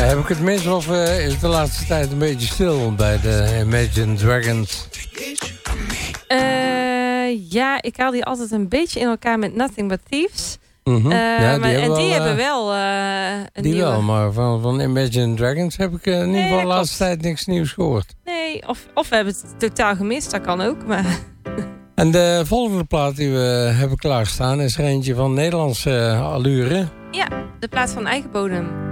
Ja, heb ik het mis of is de laatste tijd een beetje stil bij de Imagine Dragons? Ja, ik haal die altijd een beetje in elkaar met Nothing But Thieves. Ja, die hebben wel een die nieuwe... wel, maar van Imagine Dragons heb ik in ieder geval de laatste tijd niks nieuws gehoord. Nee, of we hebben het totaal gemist, dat kan ook. Maar... En de volgende plaat die we hebben klaarstaan is er eentje van Nederlandse allure. Ja, de plaat van eigen bodem.